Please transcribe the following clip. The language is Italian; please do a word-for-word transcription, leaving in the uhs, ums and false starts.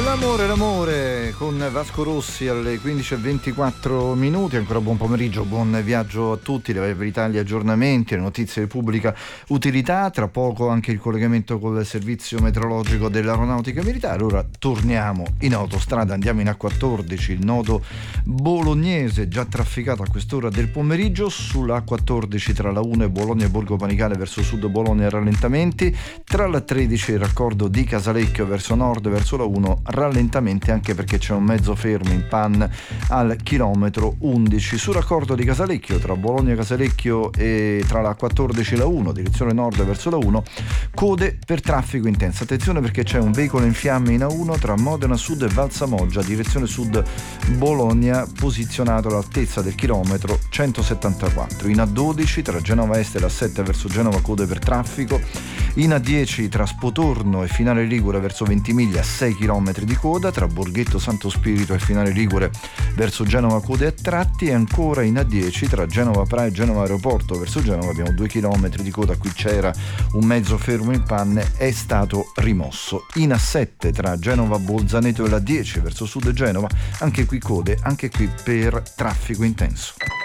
L'amore, l'amore con Vasco Rossi alle quindici e ventiquattro minuti. Ancora buon pomeriggio, buon viaggio a tutti. Le verità, gli aggiornamenti, le notizie di pubblica utilità. Tra poco anche il collegamento con il servizio meteorologico dell'aeronautica militare. Ora torniamo in autostrada, andiamo in A quattordici, il nodo bolognese già trafficato a quest'ora del pomeriggio. Sulla A quattordici tra la uno e Bologna e Borgo Panicale verso sud Bologna rallentamenti. Tra la tredici il raccordo di Casalecchio verso nord verso la uno rallentamenti, anche perché c'è un mezzo fermo in panne al chilometro undici. Sul raccordo di Casalecchio tra Bologna Casalecchio e tra la quattordici e la uno direzione nord verso la uno, code per traffico intenso. Attenzione perché c'è un veicolo in fiamme in A uno tra Modena Sud e Valsamoggia direzione sud Bologna, posizionato all'altezza del chilometro centosettantaquattro. In A dodici tra Genova Est e l'A sette verso Genova, code per traffico. In A dieci tra Spotorno e Finale Ligure verso Ventimiglia, sei chilometri di coda. Tra Borghetto Santo Spirito e Finale Ligure verso Genova, code a tratti. E ancora in A dieci tra Genova Pra e Genova Aeroporto verso Genova abbiamo due chilometri di coda. Qui c'era un mezzo fermo in panne, è stato rimosso. In A sette tra Genova Bolzaneto e l'A dieci verso sud Genova, anche qui code, anche qui per traffico intenso.